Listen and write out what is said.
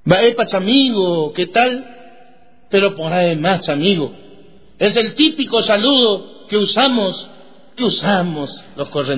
Vaepa chamigo, ¿qué tal? Pero por ahí más chamigo. Es el típico saludo que usamos los correntinos.